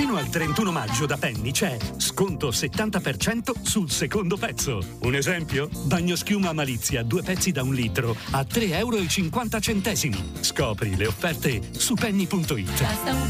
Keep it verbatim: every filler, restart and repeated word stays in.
Fino al trentuno maggio da Penny c'è sconto settanta per cento sul secondo pezzo. Un esempio? Bagnoschiuma Malizia, due pezzi da un litro a tre e cinquanta euro. Scopri le offerte su penny punto it. Basta un